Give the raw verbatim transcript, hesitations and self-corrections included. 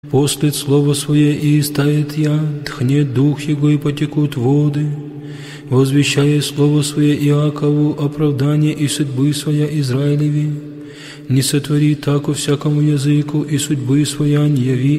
Послет слово свое и истает яд, тхнет дух его и потекут воды, возвещая слово свое Иакову, оправдание и судьбы своя Израилеве. Не сотвори тако всякому языку, и судьбы своя не яви